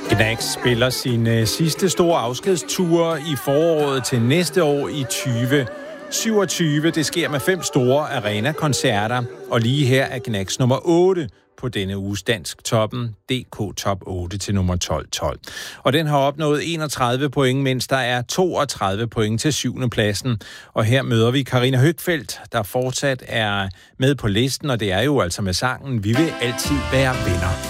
Gnags spiller sin sidste store afskedstur i foråret til næste år i 2027. Det sker med 5 store arena-koncerter, og lige her er Gnags nummer 8 på denne uges Dansk Toppen, DK Top 8 til nummer 12. Og den har opnået 31 point, mens der er 32 point til 7. pladsen. Og her møder vi Karina Høgfeldt, der fortsat er med på listen, og det er jo altså med sangen Vi vil altid være venner.